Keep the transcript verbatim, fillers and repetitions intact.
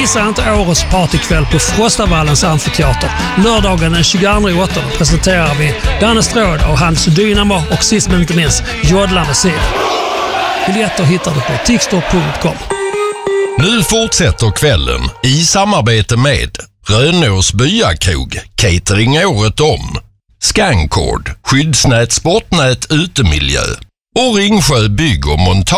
Missa inte årets partykväll på Frostavallens amfiteater. Lördagen den tjugoandra åttonde presenterar vi Danne Stråd och hans Dynamo och sist men inte minst Jodlande Sid. Biljetter hittar du på tixter punkt com. Nu fortsätter kvällen i samarbete med Rönås Byakrog, catering året om, Scancord, skyddsnät, sportnät, utemiljö och Ringsjö bygg och montage.